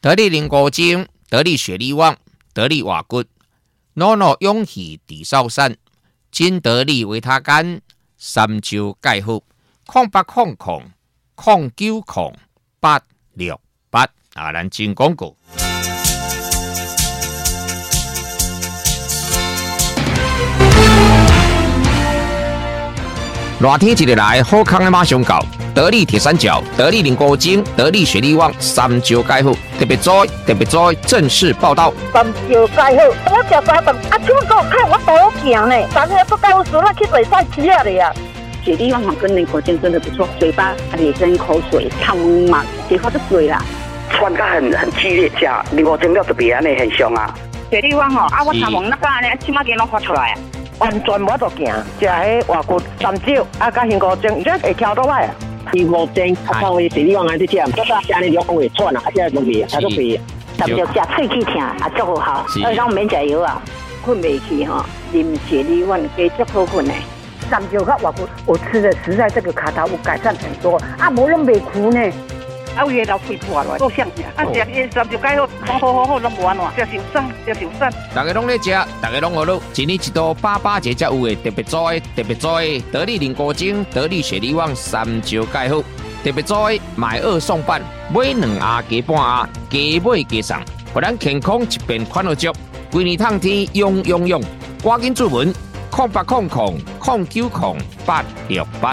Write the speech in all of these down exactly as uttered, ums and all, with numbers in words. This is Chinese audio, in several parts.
得力灵果精、得力雪力旺、得力瓦骨、诺诺勇气地少山、金得力维他干、三周钙护、空八空空、空九空八六八啊，咱进广告。热天一日来，好康的马上到。得力铁三角、得力灵果精、得力雪力旺三周钙护，特别在特别在正式报道。 三周钙护，我食三顿，啊，怎么给我看我多行呢？昨天不告诉我去比赛吃了呀。 雪力旺跟灵果精真的不错，嘴巴咧生口水，汤嘛，结果就水啦。 喘得很很激烈，吃灵果精了特别安尼很凶啊。 雪力旺吼，啊，我头毛那个安尼，起码给拢发出来啊。 完全无得行，食迄外骨三酒，啊，甲香菇精，这会翘倒来啊。 灵果精，啊，靠伊雪力旺安尼吃，不过吃安尼就会喘啊，啊，这东西还都肥。 咱就食喙齿疼，啊，足好，所以咱免食药啊，困袂去吼，啉雪力旺加足好困的。 三酒甲外骨，我吃的实在这个卡头有改善很多，啊，无拢袂苦呢。 啊，有诶老肺破落，够香啊！食伊三就解好，好好好好，拢无安怎，食受伤，食受伤。 大家拢咧食，大家拢学咯。一年一度八八节才有诶，特别在特别在得力灵果精、得力雪力旺三周钙好，特别在买二送半，买两盒加半盒，加买加送，互咱健康一边款好足。规年通天用用用，赶紧注文空八空空空九空八六八。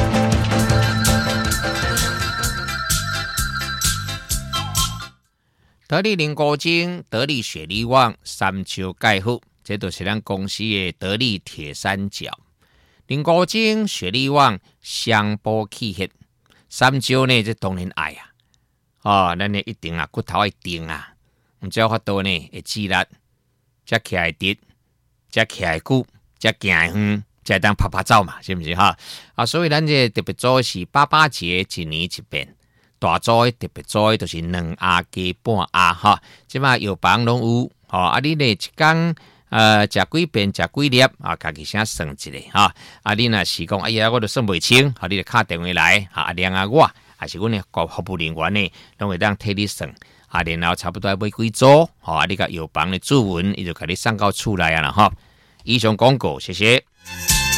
得力灵果精、得力雪力旺三周钙护，这都是咱公司的得力铁三角。灵果精、雪力旺相补气血，三周呢，这当然爱啊！哦，咱呢一定啊，骨头一定啊，唔只有法度呢会肌力，才起来直，才起来久，才行远，才当拍拍照嘛，是不是哈？啊，所以咱这特别做是八八节一年一遍。大做特别做就是两盒加半盒哈，即嘛药房拢有吼，啊你咧一工呃食几遍食几粒啊，家己先算一下哈。啊你若是讲哎呀，我都算袂清，啊你就打电话来，啊连啊我，还是阮诶服务人员呢，拢会当替你算，啊然后差不多要买几组，吼啊你甲药房咧主文，伊就甲你送到厝内啊啦哈。以上广告，谢谢。